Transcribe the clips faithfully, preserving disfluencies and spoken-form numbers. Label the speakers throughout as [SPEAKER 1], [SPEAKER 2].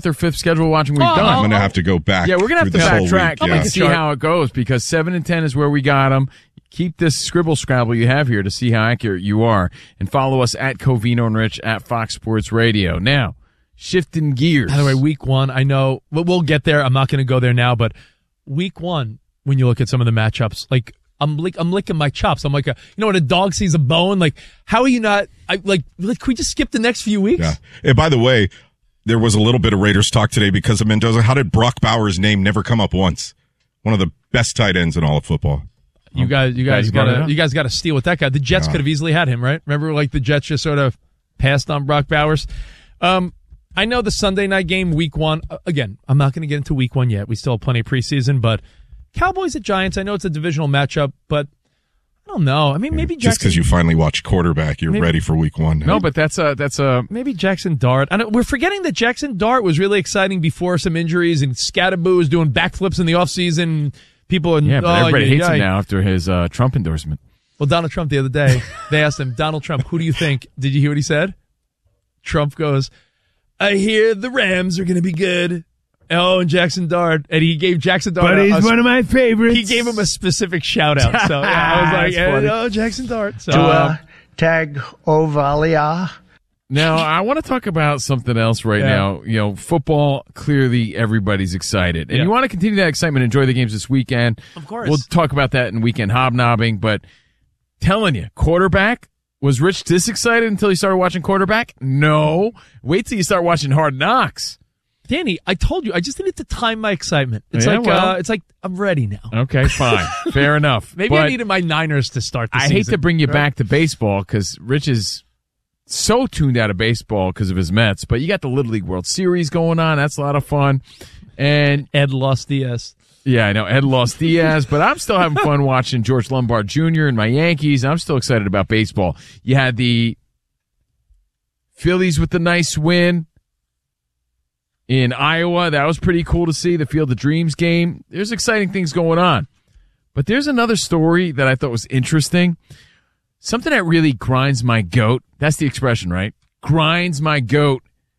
[SPEAKER 1] fourth or fifth schedule watching we've
[SPEAKER 2] oh,
[SPEAKER 1] done.
[SPEAKER 2] I'm
[SPEAKER 3] going to have to go back.
[SPEAKER 1] Yeah, we're going to have to backtrack
[SPEAKER 3] week, yeah.
[SPEAKER 1] and see how it goes because seven and ten is where we got them. Keep this scribble scrabble you have here to see how accurate you are. And follow us at Covino and Rich at Fox Sports Radio. Now, shifting gears.
[SPEAKER 2] By the way, week one, I know we'll get there. I'm not going to go there now, but week one, when you look at some of the matchups, like I'm lick, I'm licking my chops. I'm like, a, you know, when a dog sees a bone, like, how are you not, I, like, like, can we just skip the next few weeks?
[SPEAKER 3] Yeah. And by the way, there was a little bit of Raiders talk today because of Mendoza. How did Brock Bowers' name never come up once? One of the best tight ends in all of football.
[SPEAKER 2] You guys, you guys gotta, you guys gotta steal with that guy. The Jets
[SPEAKER 3] Yeah.
[SPEAKER 2] could have easily had him, right? Remember, like the Jets just sort of passed on Brock Bowers. Um, I know the Sunday night game, week one. Uh, again, I'm not going to get into week one yet. We still have plenty of preseason, but Cowboys at Giants. I know it's a divisional matchup, but I don't know. I mean, maybe
[SPEAKER 3] Just
[SPEAKER 2] Jackson,
[SPEAKER 3] because you finally watched quarterback, you're
[SPEAKER 2] maybe,
[SPEAKER 3] ready for week one.
[SPEAKER 1] No, but that's a that's a
[SPEAKER 2] maybe Jackson Dart. I don't, we're forgetting that Jackson Dart was really exciting before some injuries, and Scatterboo was doing backflips in the offseason. People, are,
[SPEAKER 1] yeah, but
[SPEAKER 2] oh,
[SPEAKER 1] everybody
[SPEAKER 2] yeah,
[SPEAKER 1] hates
[SPEAKER 2] yeah.
[SPEAKER 1] him now after his uh, Trump endorsement.
[SPEAKER 2] Well, Donald Trump the other day, they asked him, Donald Trump, who do you think? Did you hear what he said? Trump goes, I hear the Rams are going to be good. Oh, and Jackson Dart. And he gave Jackson Dart.
[SPEAKER 4] But
[SPEAKER 2] a,
[SPEAKER 4] he's
[SPEAKER 2] a,
[SPEAKER 4] one of my favorites.
[SPEAKER 2] He gave him a specific shout out. So yeah, I was like,
[SPEAKER 1] That's
[SPEAKER 2] hey, oh, Jackson Dart. So,
[SPEAKER 4] Tua
[SPEAKER 2] uh,
[SPEAKER 4] Tag Ovalia.
[SPEAKER 1] Now, I want to talk about something else right
[SPEAKER 2] Yeah.
[SPEAKER 1] now. You know, football, clearly everybody's excited. And
[SPEAKER 2] Yeah.
[SPEAKER 1] you want to continue that excitement, enjoy the games this weekend.
[SPEAKER 2] Of course.
[SPEAKER 1] We'll talk about that in weekend hobnobbing, but telling you, quarterback, was Rich this excited until he started watching quarterback? No. Wait till you start watching Hard Knocks.
[SPEAKER 2] Danny, I told you, I just needed to time my excitement. It's
[SPEAKER 1] Yeah,
[SPEAKER 2] like,
[SPEAKER 1] well.
[SPEAKER 2] uh, it's like I'm ready now.
[SPEAKER 1] Okay, fine. Fair enough.
[SPEAKER 2] Maybe
[SPEAKER 1] But
[SPEAKER 2] I needed my Niners to start the
[SPEAKER 1] I
[SPEAKER 2] season.
[SPEAKER 1] hate to bring you
[SPEAKER 2] right?
[SPEAKER 1] back to baseball because Rich is so tuned out of baseball because of his Mets, but you got the Little League World Series going on. That's a lot of fun. And
[SPEAKER 2] Ed lost Diaz.
[SPEAKER 1] yeah, I know Ed lost Diaz, but I'm still having fun watching George Lombard Junior and my Yankees. I'm still excited about baseball. You had the Phillies with the nice win in Iowa. That was pretty cool to see, the Field of Dreams game. There's exciting things going on. But there's another story that I thought was interesting. Something that really grinds my goat. That's the expression, right? Grinds my goat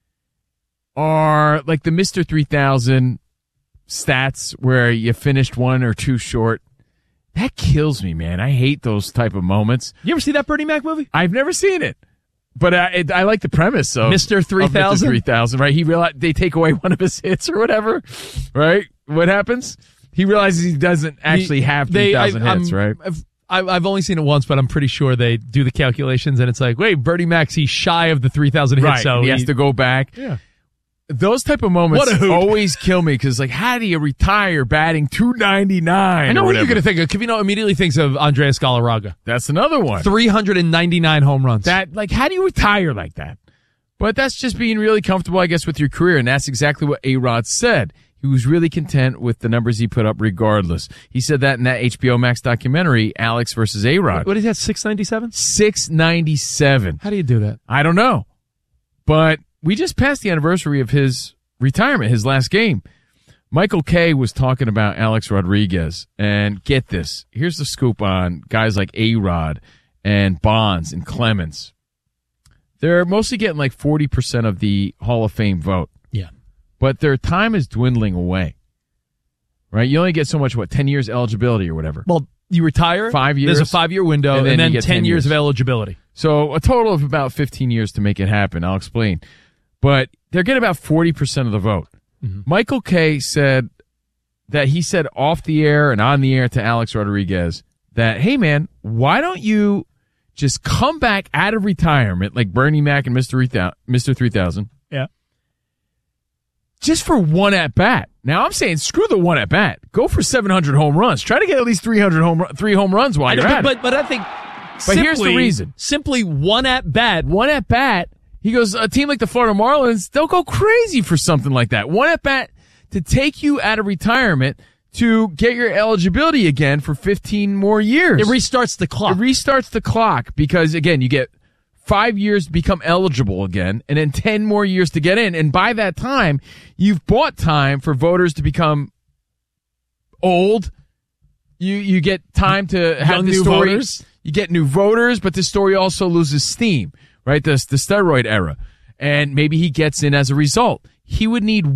[SPEAKER 1] are like the Mister three thousand stats where you finished one or two short. That kills me, man. I hate those type of moments.
[SPEAKER 2] You ever see that Bernie Mac movie?
[SPEAKER 1] I've never seen it. But I, it, I like the premise of
[SPEAKER 2] Mister three thousand?
[SPEAKER 1] of Mister three thousand, right? He realized they take away one of his hits or whatever, right? What happens? He realizes he doesn't actually have three thousand hits,
[SPEAKER 2] I'm,
[SPEAKER 1] right?
[SPEAKER 2] I've, I've only seen it once, but I'm pretty sure they do the calculations, and it's like, wait, Bernie Mac's, he's shy of the three thousand hits,
[SPEAKER 1] Right.
[SPEAKER 2] so
[SPEAKER 1] he has to go back.
[SPEAKER 2] Yeah.
[SPEAKER 1] Those type of moments
[SPEAKER 2] What a hoot.
[SPEAKER 1] always kill me because, like, how do you retire batting two ninety-nine?
[SPEAKER 2] I know
[SPEAKER 1] or
[SPEAKER 2] what you're
[SPEAKER 1] whatever?
[SPEAKER 2] going to think of. Covino immediately thinks of Andreas Galarraga.
[SPEAKER 1] That's another one.
[SPEAKER 2] three hundred ninety-nine home runs.
[SPEAKER 1] That, like, how do you retire like that? But that's just being really comfortable, I guess, with your career, and that's exactly what A-Rod said. He was really content with the numbers he put up regardless. He said that in that H B O Max documentary, Alex versus A-Rod.
[SPEAKER 2] What is that, six ninety-seven?
[SPEAKER 1] six ninety-seven.
[SPEAKER 2] How do you do that?
[SPEAKER 1] I don't know. But we just passed the anniversary of his retirement, his last game. Michael Kay was talking about Alex Rodriguez, and get this. Here's the scoop on guys like A-Rod and Bonds and Clemens. They're mostly getting like forty percent of the Hall of Fame vote.
[SPEAKER 2] Yeah.
[SPEAKER 1] But their time is dwindling away. Right? You only get so much, what, ten years eligibility or whatever.
[SPEAKER 2] Well, you retire.
[SPEAKER 1] Five years.
[SPEAKER 2] There's a five-year window,
[SPEAKER 1] And
[SPEAKER 2] and
[SPEAKER 1] then
[SPEAKER 2] then,
[SPEAKER 1] you get
[SPEAKER 2] ten,
[SPEAKER 1] ten
[SPEAKER 2] years
[SPEAKER 1] years.
[SPEAKER 2] of eligibility.
[SPEAKER 1] So a total of about fifteen years to make it happen. I'll explain. But they're getting about forty percent of the vote. Mm-hmm. Michael Kay said that he said off the air and on the air to Alex Rodriguez that, hey, man, why don't you just come back out of retirement like Bernie Mac and Mister three thousand?
[SPEAKER 2] Yeah.
[SPEAKER 1] Just for one at-bat. Now, I'm saying screw the one at-bat. Go for seven hundred home runs. Try to get at least three hundred home run, three home runs while
[SPEAKER 2] I know,
[SPEAKER 1] you're at
[SPEAKER 2] but,
[SPEAKER 1] it.
[SPEAKER 2] but, but I think
[SPEAKER 1] But
[SPEAKER 2] simply,
[SPEAKER 1] here's the reason.
[SPEAKER 2] Simply one at-bat.
[SPEAKER 1] One at-bat. He goes, a team like the Florida Marlins, they'll go crazy for something like that. One at-bat to take you out of retirement to get your eligibility again for fifteen more years.
[SPEAKER 2] It restarts the clock.
[SPEAKER 1] It restarts the clock because, again, you get five years to become eligible again and then ten more years to get in. And by that time, you've bought time for voters to become old. You you get time to have
[SPEAKER 2] Young
[SPEAKER 1] the
[SPEAKER 2] new
[SPEAKER 1] story.
[SPEAKER 2] voters.
[SPEAKER 1] You get new voters, but the story also loses steam, right? The, the steroid era. And maybe he gets in as a result. He would need